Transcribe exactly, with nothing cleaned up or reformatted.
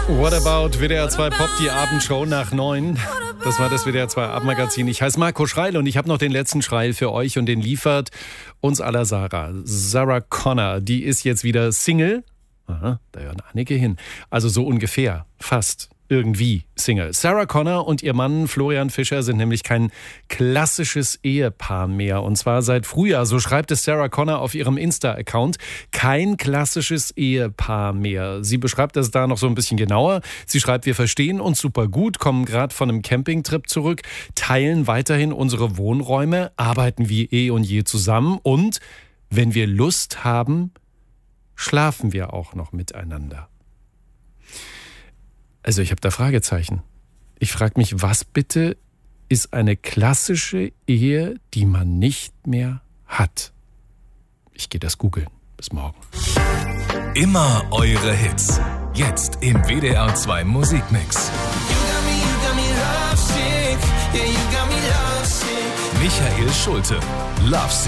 What about W D R zwei Pop, die Abendshow nach neun? Das war das W D R zwei Abendmagazin. Ich heiße Marco Schreil und ich habe noch den letzten Schreil für euch und den liefert uns aller Sarah. Sarah Connor, die ist jetzt wieder Single. Aha, da hören einige hin. Also so ungefähr, fast. Irgendwie Single. Sarah Connor und ihr Mann Florian Fischer sind nämlich kein klassisches Ehepaar mehr. Und zwar seit Frühjahr, so schreibt es Sarah Connor auf ihrem Insta-Account, kein klassisches Ehepaar mehr. Sie beschreibt das da noch so ein bisschen genauer. Sie schreibt, wir verstehen uns super gut, kommen gerade von einem Campingtrip zurück, teilen weiterhin unsere Wohnräume, arbeiten wie eh und je zusammen und wenn wir Lust haben, schlafen wir auch noch miteinander. Also ich habe da Fragezeichen. Ich frage mich, was bitte ist eine klassische Ehe, die man nicht mehr hat? Ich gehe das googeln. Bis morgen. Immer eure Hits. Jetzt im W D R zwei Musikmix. Michael Schulte, Lovesick.